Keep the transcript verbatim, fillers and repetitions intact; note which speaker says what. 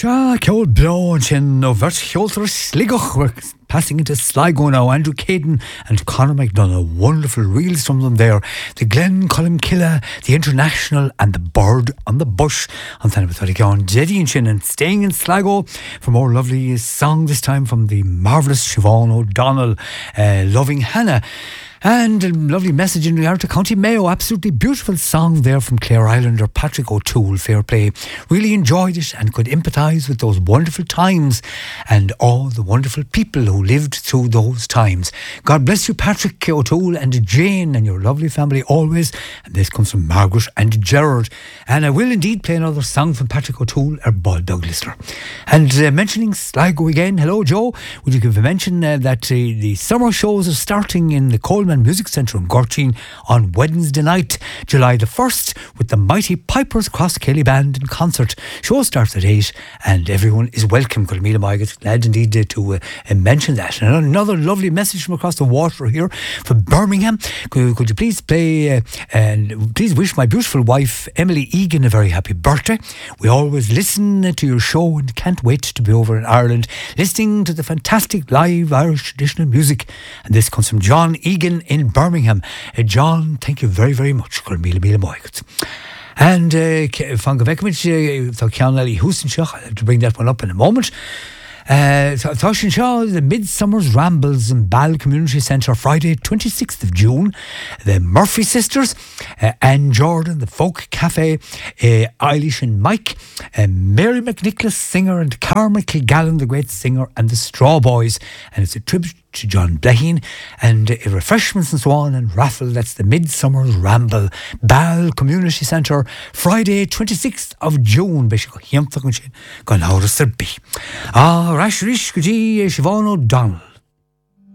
Speaker 1: Sha, Ceol Blow sin no bhirt cheoltar sligoch. We're passing into Sligo now. Andrew Caden and Conor McDonough. Wonderful reels from them there. The Glen Columkilla, the International, and the Bird on the Bush. On Tana Bathory Jetty and Shin, and staying in Sligo for more lovely song, this time from the marvellous Siobhan O'Donnell, uh, Loving Hannah. And a lovely message in regard to County Mayo. Absolutely beautiful song there from Clare Islander Patrick O'Toole. Fair play. Really enjoyed it and could empathise with those wonderful times and all the wonderful people who lived through those times. God bless you, Patrick O'Toole, and Jane and your lovely family always. And this comes from Margaret and Gerard. And I will indeed play another song from Patrick O'Toole, our Bald Dog listener. And uh, mentioning Sligo again. Hello, Joe. Would you give a mention uh, that uh, the summer shows are starting in the Coleman Music Centre in Gortine on Wednesday night, July the first, with the mighty Pipers Cross Kelly Band in concert. Show starts at eight and everyone is welcome. Colmila Margaret, glad indeed uh, to uh, mention that. And another lovely message from across the water here from Birmingham. Could, could you please play uh, and please wish my beautiful wife Emily Egan a very happy birthday. We always listen to your show and can't wait to be over in Ireland listening to the fantastic live Irish traditional music. And this comes from John Egan in Birmingham. Uh, John, thank you very, very much. And Fan Gavekimich, Cianelli Houston, I'll have to bring that one up in a moment. Uh, Thoshin Shaw, the Midsummer's Rambles in Ball Community Centre, Friday, twenty-sixth of June. The Murphy Sisters, uh, Anne Jordan, the Folk Cafe, uh, Eilish and Mike, uh, Mary McNicholas, singer, and Carmichael Kilgallen, the great singer, and the Straw Boys. And it's a tribute to John Bleheen, and uh, refreshments and so on, and raffle. That's the Midsummer's Ramble, Ball Community Centre, Friday, twenty-sixth of June. Ah, Rash Rish Guji, Siobhan O'Donnell.